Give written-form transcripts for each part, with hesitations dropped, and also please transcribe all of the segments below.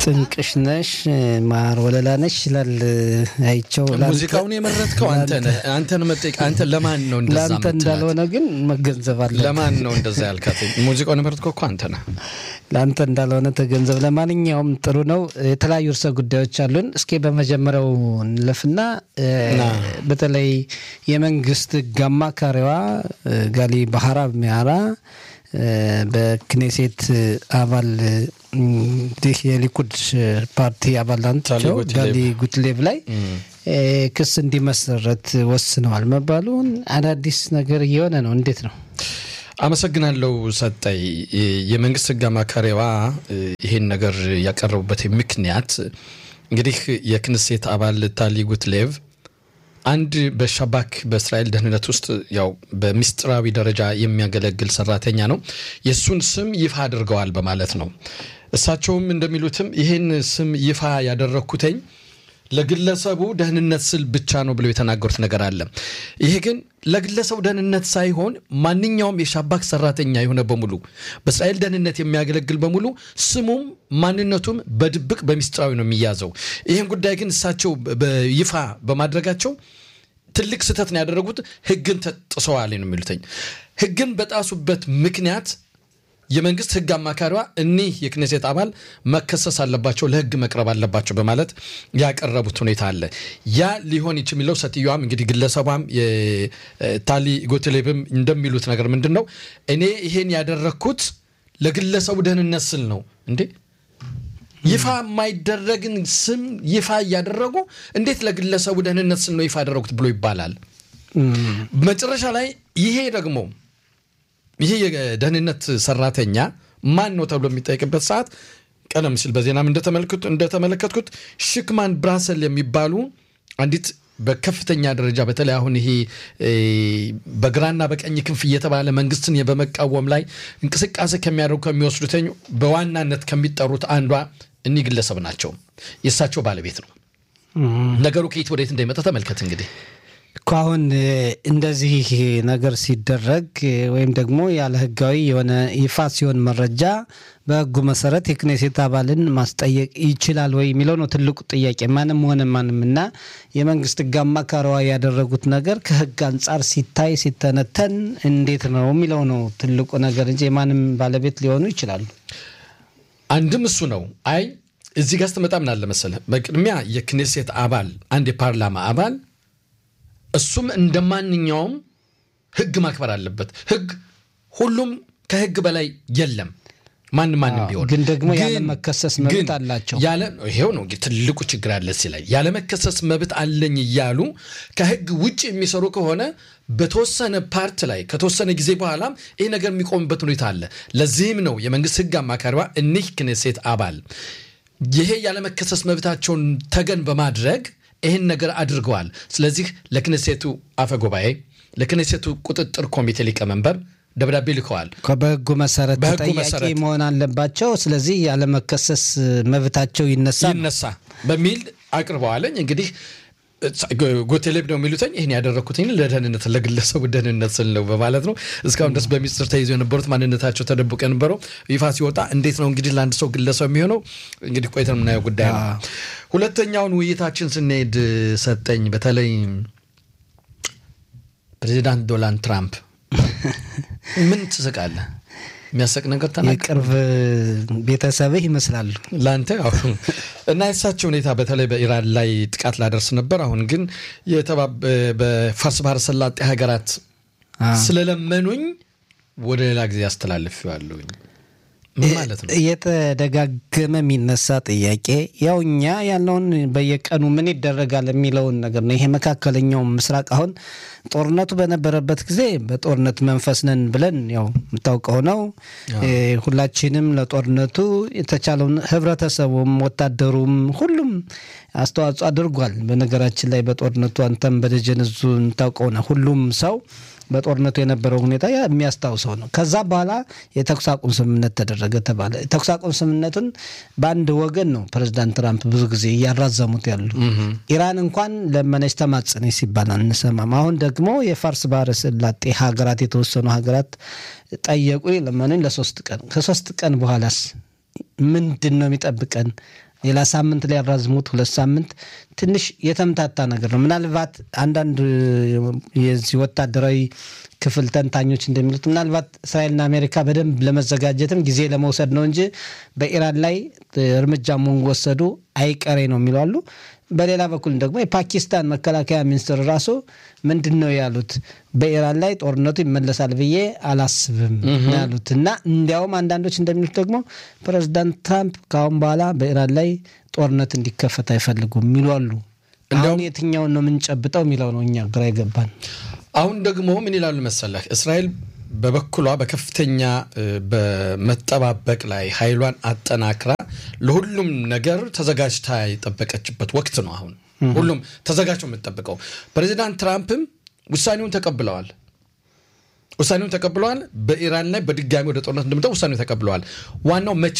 ጥንቅሽ ነሽ ማር ወለላ ነሽ ይላል አይቸው ሙዚቃውን የመረጥከው አንተን መጠይቅ አንተ ለማን ነው እንደዛ ማለት ለአንተ እንዳልሆነ ግን መገንዘብ አለ ለማን ነው እንደዛ ያልካት ሙዚቃውን የመረጥከው እኮ አንተ ነህ ለአንተ እንዳልሆነ ተገንዘብ ለማንኛውም ጥሩ ነው የተለያዩ ርዕሰ ጉዳዮች አሉን እስኪ በመጀመሪያው እንለፍና በተለይ የመንግስት አማካሪዋ ጋሊ ባህራ ሚያራ በክኔሴት አባል ዲህ የሊኩድ ፓርቲ አባላንቸው ጋሊ ጉትሌቭ ላይ ክስ እንዲመሰረት ወስነዋል መባሉን አዳዲስ ነገር እየሆነ ነው እንዴት ነው አመሰግናለሁ ሰጣይ የመንግስት አማካሪዋ ይሄን ነገር ያቀርቡበት ምክንያት እንግዲህ የክኔሴት አባል ታሊ ጉትሌቭ አንድ በሻባክ በእስራኤል ደህንነት ውስጥ ያው በሚስጥራዊ ደረጃ የሚያገለግል ሰራተኛ ነው የሱን ስም ይፋ አድርገዋል በማለት ነው እሳቸውም እንደሚሉትም ይሄን ስም ይፋ ያደረኩተኝ ለግለሰቡ ደህንነት ስል ብቻ ነው ብለው የተናገሩት ነገር አለ ይሄ ግን ለግለሰቡ ደህንነት ሳይሆን ማንኛውም የሻባክ ሰራተኛ የሆነ በሙሉ በእስራኤል ደህንነት የሚያገለግል በሙሉ ስሙም ማንነቱም በድብቅ በሚስጥራዊ ነው የሚያዘው ይሄን ጉዳይ ግን እሳቸው በይፋ በማድረጋቸው ትልቅ ስህተት ነው ያደረጉት ህግን ተጥሰዋል ነው የሚሉትኝ ህግን በጣሱበት ምክንያት የመንግስት ህግ አማካሪዋ እነዚህ የክኔሴት አባል መከሰስ አለባቸው ለህግ መቅረብ አለባቸው በማለት ያቀረቡት ሁኔታ አለ ያ ሊሆን ይችላል ሰትዩዋም እንግዲህ ግለሰቧም የታሊ ጉትሌቭም እንደሚሉት ነገር ምንድነው እኔ ይሄን ያደረኩት ለግለሰቡ ደህንነት ስል ነው እንዴ ይፋ ማይደረግን ስም ይፋ ያደረጉ እንዴት ለግለሰቡ ደህንነት ስል ነው ይፋ ያደረኩት ብሎ ይባላል መጨረሻ ላይ ይሄ ደግሞ ይሄ የደህንነት ሰራተኛ ማን ነው ተብሎ የሚጠይቅበት ሰዓት ቀደም ሲል በዜናም እንደተመለከትኩት ሽክማን ብራሰል የሚባሉ አንዲት በከፍተኛ ደረጃ በተለይ አሁን ይሄ በግራና በቀኝ ክንፍ እየተባለ መንግስትን በመቃወም ላይ እንቅስቃሴ ከሚያደርጉ ከሚወስዱተኝ በዋናነት ከሚጠሩት አንዷ እኒ ግለሰብ ናቸው የሳቸው ባለቤት ነው ነገሩ ከየት ወዴት እንደመጣ ተመልከት እንግዲህ አሁን እንደዚህ ነገር ሲደረግ ወይም ደግሞ ያለ ህጋዊ የሆነ ይፋ ሲሆን መረጃ በህጉ መሰረት የክኔሴት አባልን ማስጠየቅ ይችላል ወይ የሚለው ነው ትልቁ ጥያቄ ማንም ሆነ ማንምና የመንግስት አማካሪዋ ያደረጉት ነገር ከህግ አንፃር ሲታይ ሲተነተን እንዴት ነው የሚለው ነው ትልቁ ነገር እንጂ ማንም ባለቤት ሊሆኑ ይችላል አንድም እሱ ነው አይ እዚህ ጋር ተመጣጣና አለ መሰለ በቅድሚያ የክኔሴት አባል አንድ የፓርላማ አባል እሱም እንደማንኛውም ህግ ማክበር አለበት ህግ ሁሉም ከህግ በላይ የለም ማንም ቢሆን ግን ደግሞ ያለ መከሰስ መብት አላቸው ያለ ይሄው ነው ትልቁ ችግር አለ ሲላይ ያለ መከሰስ መብት አለኝ ይያሉ ከህግ ውጪ የሚሰሩ ከሆነ በተወሰነ ፓርት ላይ ከተወሰነ ጊዜ በኋላ ይሄ ነገር የሚቆምበት ሁኔታ አለ ለዚህም ነው የመንግስት ህግ አማካሪዋ እነዚህ ክኔሴት አባል ይሄ ያለ መከሰስ መብታቸውን ተገን በማድረግ ይሄን ነገር አድርገዋል ስለዚህ ለክኔሴቱ አፈጉባኤ ለክኔሴቱ ቁጥጥር ኮሚቴ ሊቀመንበር ደብዳቤ ልከዋል በህጉ መሰረት ተጠያቂ መሆን አለባቸው ስለዚህ ያለ መከሰስ መብታቸው ይነሳ በሚል አቅርበዋል እንግዲህ ጉትሌቭ ነው የሚሉትኝ ይሄን ያደረኩትኝ ለደህንነት ለግለሰቡ ደህንነት ስል ነው በማለት ነው እስካሁን ድረስ በሚስጥር ተይዞ የነበሩት ማንነታቸው ተደብቆ የነበረው ይፋ ሲወጣ እንዴት ነው እንግዲህ ለአንድ ሰው ግለሰብ የሚሆነው እንግዲህ ቆይተን ምናየው ጉዳይ ነው ሁለተኛውን ውይይታችን ስንሄድ ሰጠኝ በተለይ ፕሬዚዳንት ዶናልድ ትራምፕ ምን ትስቃለህ የሚያሰቅ ነገር ተናገረ የቅርብ ቤተሰብህ ይመስላል ላንተ እና እሳቸው ሁኔታ በተለይ በኢራን ላይ ጥቃት ላደርስ ነበር አሁን ግን በፋርስ ባህረ ሰላጤ ሀገራት ስለለመኑኝ ወደ ሌላ ጊዜ አስተላልፈዋለሁ ማለት ነው የተደጋገመ የሚነሳ ጥያቄ ያውኛ ያለውን በየቀኑ ምን ይደረጋል የሚለው ነገር ነው ይሄ መካከለኛው ምስራቅ አሁን ጦርነቱ በነበረበት ጊዜ በጦርነት መንፈስ ነን ብለን ያው ተጣውቀው ነው ሁላችንም ለጦርነቱ የተቻለውን ህብረተሰቡም ወታደሩም ሁሉም አስተዋጽኦ አድርጓል በነገራችን ላይ በጦርነቱ አንተም በደጀነዙ ተጣውቀው ነው ሁሉም ሰው በጦርነቱ የነበረው ሁኔታ የሚያስታውሰው ነው ከዛ በኋላ የተኩስ አቁም ስምምነት ተደረገ ተባለ የተኩስ አቁም ስምምነቱን በአንድ ወገን ነው ፕሬዝዳንት ትራምፕ ብዙ ጊዜ ያራዘሙት ያሉ ኢራን እንኳን ለመነች ተማጽነች ሲባል አንሰማም አሁን ደግሞ የፋርስ ባህረ ሰላጤ ሀገራት የተወሰኑ ሀገራት ጠየቁ ለመነን ለ3 ቀን ከ3 ቀን በኋላስ ምንድነው የሚጠብቀን? ሌላ ሳምንት ላይ ያራዝሙት 2 ሳምንት ትንሽ የተምታታ ነገር ነው። ምናልባት አንዳንድ የዚህ ወታደራዊ ክፍል ተንታኞች እንደሚሉት ምናልባት እስራኤልና አሜሪካ በደንብ ለመዘጋጀትም ጊዜ ለመውሰድ ነው እንጂ በኢራን ላይ እርምጃ መወሰዱ አይቀሬ ነው የሚሉ አሉ። በሌላ በኩል ደግሞ የፓኪስታን መከላከያ ሚኒስትር ራሱ ምንድነው ያሉት? በኢራን ላይ ጦርነቱ ይመለሳል ብዬ አላስብም ያሉት እና እንዲያውም አንዳንዶች እንደሚሉት ደግሞ ፕሬዝዳንት ትራምፕ ካሁን በኋላ በኢራን ላይ ጦርነት እንዲከፈት አይፈልጉም የሚሉ አሉ። አሁን የትኛውን ነው የምንጨብጠው የሚለው ነው እኛ ግራ ይገባል። አሁን ደግሞ ምን ይላሉ መሰለህ? እስራኤል በበኩሏ በከፍተኛ በመጠባበቅ ላይ ኃይሏን አጠናክራ ለሁሉም ነገር ተዘጋጅታ የጠበቀችበት ወቅት ነው። አሁን ሁሉም ተዘጋጅተው የምትጠብቀው ፕሬዝዳንት ትራምፕም ውሳኔውን ተቀብለዋል። በኢራን ላይ በድጋሚ ወደ ጦርነት እንደምተው ውሳኔውን ተቀብለዋል። ዋናው መቼ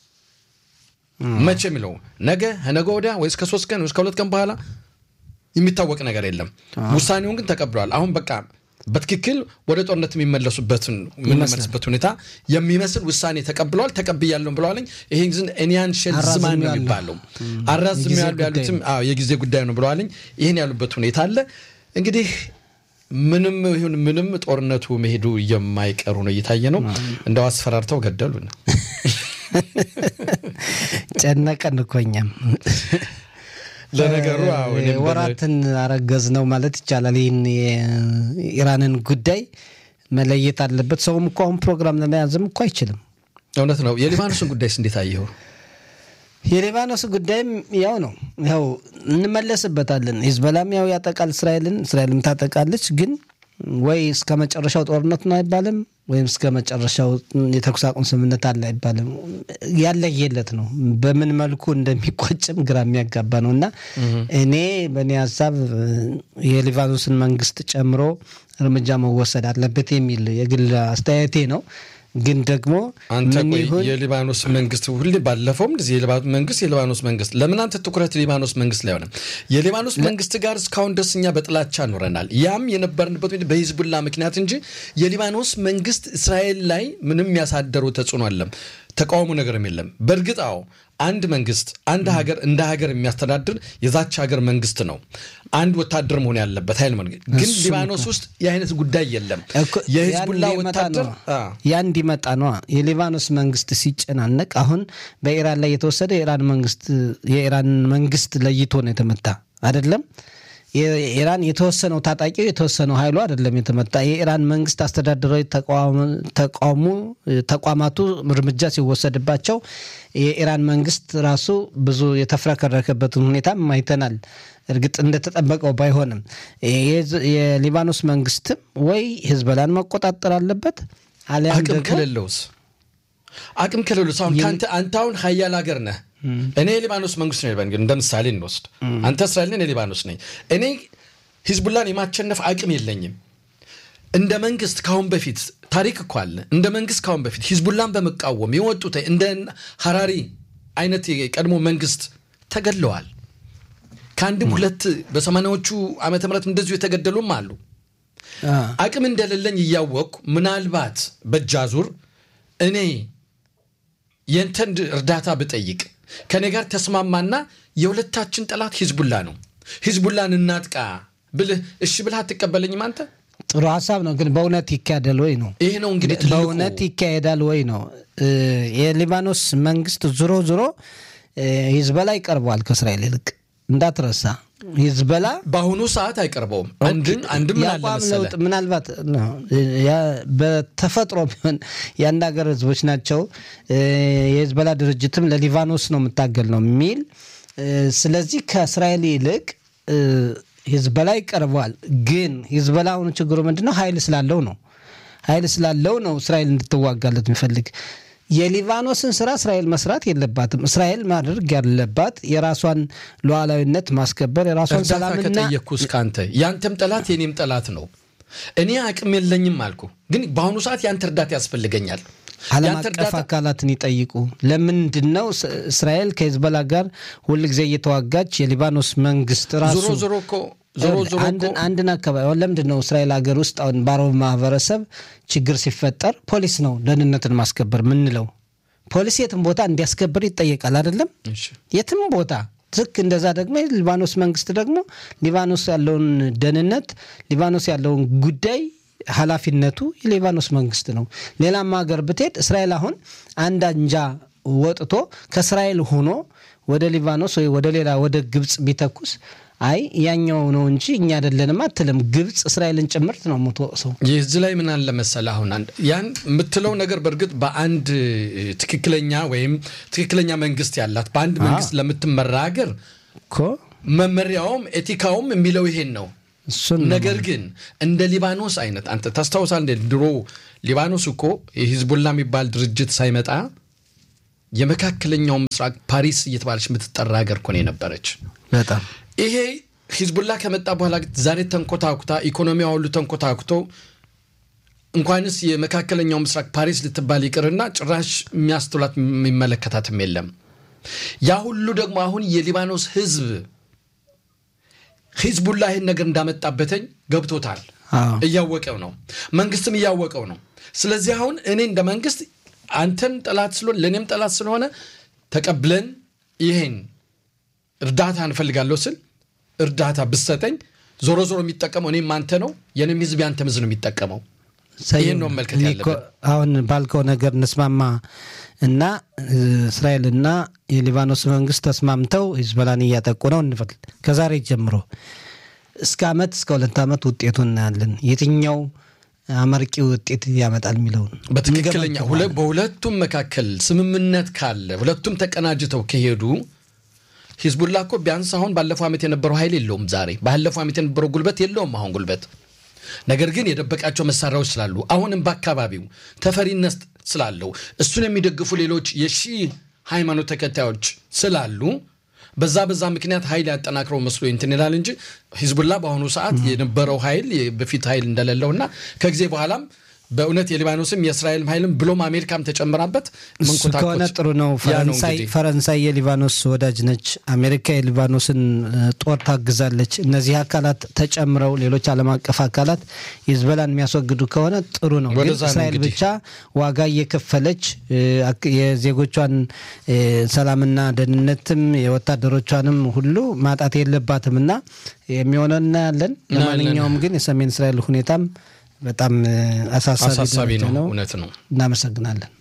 የሚለው ነገ ወዲያ ወይስ ከ3 ቀን ወይስ ከ2 ቀን በኋላ የሚታወቅ ነገር የለም። ውሳኔውን ግን ተቀብለዋል። አሁን በቃ በትክክል ወደ ጦርነት የሚመለሱበት ሁኔታ የሚመስል ውሳኔ ተቀብለዋል። ተቀብያለሁ ብለዋል። ይሄ ግን እኒያን ሸልዝማን ነው የሚባለው አራዝም ያሉትም የጊዜ ጉዳይ ነው ብለዋል። ይሄን ያሉበት ሁኔታ አለ። እንግዲህ ምንም ጦርነቱ መሄዱ የማይቀሩ ነው እየታየ ነው። እንደው አስፈራርተው ገደሉን። ጨነቀን እኮ እኛም ለነገሩ ወራትን አረገዝ ነው ማለት ይቻላል። ይሄን የኢራንን ጉዳይ መለየት አለበት። ሰውም እኮ አሁን ፕሮግራም ለመያዝም እኮ አይችልም። እውነት ነው። የሊባኖስን ጉዳይስ እንዴት አየኸው? የሊባኖስ ጉዳይም ያው ነው። ያው እንመለስበታለን። ሂዝቦላም ያው ያጠቃል እስራኤልም ታጠቃለች። ግን ወይ እስከ መጨረሻው ጦርነት ነው አይባልም፣ ወይም እስከ መጨረሻው የተኩስ አቁም ስምምነት አለ አይባልም። ያለየለት ነው። በምን መልኩ እንደሚቆጭም ግራ የሚያጋባ ነውና እኔ በእኔ ሐሳብ የሊባኖስን መንግስት ጨምሮ እርምጃ መወሰድ አለበት የሚል የግል አስተያየቴ ነው። ግን ደግሞ አንተ የሊባኖስ መንግስት ሁሉ ባለፈውም የሊባኖስ መንግስት ለምን አንተ ትኩረት ሊባኖስ መንግስት ላይ ሆነ? የሊባኖስ መንግስት ጋር እስካሁን ደስኛ በጥላቻ ኖረናል። ያም የነበርንበት በሂዝቡላ ምክንያት እንጂ የሊባኖስ መንግስት እስራኤል ላይ ምንም ያሳደረው ተጽዕኖ አለም ተቃውሞ ነገርም የለም። በእርግጥ አንድ መንግስት አንድ ሀገር እንደ ሀገር የሚያስተዳድር የዛች ሀገር መንግስት ነው። አንድ ወታደር መሆን ያለበት ኃይል መንግስት ግን ሊባኖስ ውስጥ የአይነት ጉዳይ የለም። የሂዝቡላ ወታደር ያን እንዲመጣ ነው። የሊባኖስ መንግስት ሲጨናነቅ አሁን በኢራን ላይ የተወሰደ የኢራን መንግስት ለይቶ ነው የተመታ አይደለም። የኢራን የተወሰነው ታጣቂው የተወሰነው ኃይሉ አይደለም የተመታ። የኢራን መንግስት አስተዳደራዊ ተቋማቱ እርምጃ ሲወሰድባቸው የኢራን መንግስት ራሱ ብዙ የተፍረከረከበትን ሁኔታ አይተናል። እርግጥ እንደተጠበቀው ባይሆንም የሊባኖስ መንግስት ወይ ሂዝቦላን መቆጣጠር አለበት አለም አቅም ከሌለው አንተ አሁን ኃያል ሀገር ነህ። እኔ የሊባኖስ መንግስት ነው ይባል እንደ ምሳሌ እንወስድ። አንተ እስራኤል ነህ፣ ሊባኖስ ነኝ። እኔ ሂዝቡላን የማቸነፍ አቅም የለኝም። እንደ መንግስት ካሁን በፊት ታሪክ እኮ አለ። እንደ መንግስት ካሁን በፊት ሂዝቡላን በመቃወም የወጡት እንደ ሐራሪ አይነት የቀድሞ መንግስት ተገድለዋል። ከአንድም ሁለት በ80ዎቹ ዓመተ ምህረት እንደዚሁ የተገደሉም አሉ። አቅም እንደሌለኝ እያወቅኩ ምናልባት በጃዙር እኔ የንተን እርዳታ ብጠይቅ ከኔ ጋር ተስማማና የሁለታችን ጠላት ሂዝቡላ ነው፣ ሂዝቡላን እናጥቃ ብልህ እሺ ብለህ አትቀበለኝም አንተ? ጥሩ ሐሳብ ነው። ግን በእውነት ይካሄዳል ወይ ነው? ይሄ ነው እንግዲህ በእውነት ይካሄዳል ወይ ነው? የሊባኖስ መንግስት ዞሮ ሂዝቦላ ይቀርበዋል ከእስራኤል ይልቅ እንዳትረሳ። ሂዝቦላ በአሁኑ ሰዓት አይቀርበውም። አንድም ምናልባት በተፈጥሮ ቢሆን የአንድ ሀገር ህዝቦች ናቸው። የሂዝቦላ ድርጅትም ለሊባኖስ ነው የምታገል ነው የሚል ስለዚህ ከእስራኤል ይልቅ ሂዝቦላ ይቀርበዋል። ግን ሂዝቦላ አሁን ችግሩ ምንድነው? ኃይል ስላለው ነው እስራኤል እንድትዋጋለት የሚፈልግ። የሊባኖስን ስራ እስራኤል መስራት የለባትም። እስራኤል ማድረግ ያለባት የራሷን ሉዓላዊነት ማስከበር፣ የራሷን ሰላምና ከተየኩስ ካንተ ያንተም ጠላት የኔም ጠላት ነው። እኔ አቅም የለኝም አልኩ፣ ግን በአሁኑ ሰዓት ያንተ እርዳታ ያስፈልገኛል። ዓለም አቀፍ አካላትን ይጠይቁ። ለምንድነው እስራኤል ከሂዝቦላ ጋር ሁሉ ጊዜ እየተዋጋች የሊባኖስ መንግስት ራሱ ዞሮ አንድን አካባቢ ለምንድነው እስራኤል ሀገር ውስጥ አሁን ባሮብ ማህበረሰብ ችግር ሲፈጠር ፖሊስ ነው ደህንነትን ማስከበር ምንለው? ፖሊስ የትም ቦታ እንዲያስከብር ይጠየቃል አይደለም የትም ቦታ ዝክ እንደዛ ደግሞ ሊባኖስ መንግስት ደግሞ ሊባኖስ ያለውን ደህንነት ሊባኖስ ያለውን ጉዳይ ኃላፊነቱ የሊባኖስ መንግስት ነው ሌላም ሀገር ብትሄድ እስራኤል አሁን አንድ አንጃ ወጥቶ ከእስራኤል ሆኖ ወደ ሊባኖስ ወይ ወደ ሌላ ወደ ግብጽ ቢተኩስ አይ ያኛው ነው እንጂ እኛ አይደለንም አትልም ግብጽ እስራኤልን ጭምርት ነው የምትወቅሰው የዚህ ላይ ምን አለ መሰለህ አሁን ያን የምትለው ነገር በርግጥ በአንድ ትክክለኛ ወይም ትክክለኛ መንግስት ያላት በአንድ መንግስት ለምትመራ ሀገር እኮ መመሪያውም ኤቲካውም የሚለው ይሄን ነው ነገር ግን እንደ ሊባኖስ አይነት አንተ ታስታውሳለህ ድሮ ሊባኖስ እኮ የሂዝቡላ የሚባል ድርጅት ሳይመጣ የመካከለኛው ምስራቅ ፓሪስ እየተባለች የምትጠራ ሀገር እኮ ነው የነበረች በጣም ይሄ ሂዝቡላ ከመጣ በኋላ ዛሬ ተንኮታኩታ ኢኮኖሚያው ሁሉ ተንኮታኩቶ እንኳንስ የመካከለኛው ምስራቅ ፓሪስ ልትባል ይቅርና ጭራሽ የሚያስተውላት የሚመለከታትም የለም ያ ሁሉ ደግሞ አሁን የሊባኖስ ህዝብ ሂዝቡላ ይሄን ነገር እንዳመጣበተኝ ገብቶታል እያወቀው ነው መንግስትም እያወቀው ነው ስለዚህ አሁን እኔ እንደ መንግስት አንተን ጠላት ስለሆነ ለኔም ጠላት ስለሆነ ተቀብለን ይሄን እርዳታ እንፈልጋለሁ ስል እርዳታ ብሰጠኝ ዞሮ ዞሮ የሚጠቀመው እኔም አንተ ነው የኔም ህዝብ ያንተ ህዝብ ነው የሚጠቀመው ይሄን ነው መልከት ያለበት አሁን ባልከው ነገር ንስማማ እና እስራኤልና የሊባኖስ መንግስት ተስማምተው ሂዝቦላን እያጠቁ ነው እንፈል ከዛሬ ጀምሮ እስከ አመት እስከ 2 አመት ውጤቱን እናያለን የትኛው አመርቂ ውጤት ያመጣል የሚለው በትክክለኛ በሁለቱም መካከል ስምምነት ካለ ሁለቱም ተቀናጅተው ከሄዱ ሂዝቡላ እኮ ቢያንስ አሁን ባለፈው አመት የነበረው ኃይል የለውም ዛሬ ባለፈው አመት የነበረው ጉልበት የለውም አሁን ጉልበት ነገር ግን የደበቃቸው መሳሪያዎች ስላሉ አሁንም በአካባቢው ተፈሪነት ስላለው እሱን የሚደግፉ ሌሎች የሺ ሃይማኖት ተከታዮች ስላሉ በዛ ምክንያት ኃይል ያጠናክረው መስሎ እንትን ይላል እንጂ ሂዝቡላ በአሁኑ ሰዓት የነበረው ኃይል በፊት ኃይል እንደሌለውና ከጊዜ በኋላም በእውነት የሊባኖስም የእስራኤልም ኃይልም ብሎም አሜሪካም ተጨምራበት መንኮታኮት ጥሩ ነው ፈረንሳይ የሊባኖስ ወዳጅ ነች አሜሪካ የሊባኖስን ጦር ታግዛለች እነዚህ አካላት ተጨምረው ሌሎች ዓለም አቀፍ አካላት ሂዝቦላን የሚያስወግዱ ከሆነ ጥሩ ነው ግን እስራኤል ብቻ ዋጋ እየከፈለች የዜጎቿን ሰላምና ደህንነትም የወታደሮቿንም ሁሉ ማጣት የለባትምና የሚሆነውና ያለን ለማንኛውም ግን የሰሜን እስራኤል ሁኔታም በጣም አሳሳቢ ነው እውነት ነው እናመሰግናለን